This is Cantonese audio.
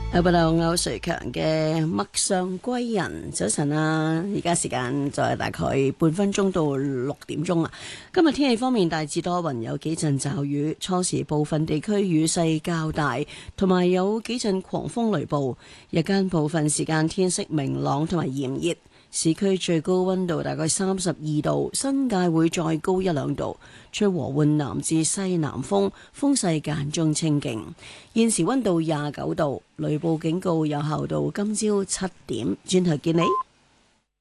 不到歐瑞強嘅陌上歸人，早晨啊！而家時間就係大概半分鐘到6點啊。今日天氣方面大致多雲，有幾陣驟雨，初時部分地區雨勢較大，同埋有幾陣狂風雷暴。日間部分時間天色明朗同埋炎熱，市區最高溫度大概32度，新界會再高1-2度。吹和緩南至西南風，風勢間中清勁。現時溫度29度，雷暴警告有效到今朝7點。轉頭見你。